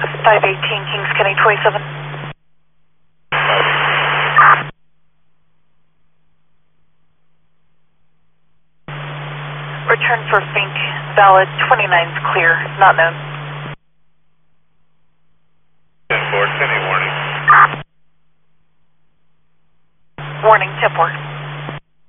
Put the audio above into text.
518 Kings County 27. Return for Fink, valid, 29's clear, not known. 10-4, any warning? Warning, 10-4.